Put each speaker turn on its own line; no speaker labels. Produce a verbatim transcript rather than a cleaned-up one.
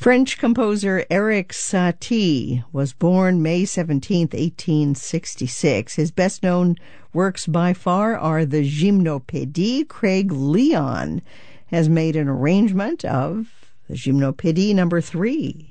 French composer Erik Satie was born May seventeenth, eighteen sixty-six. His best-known works by far are the Gymnopédie. Craig Leon has made an arrangement of the Gymnopédie number three.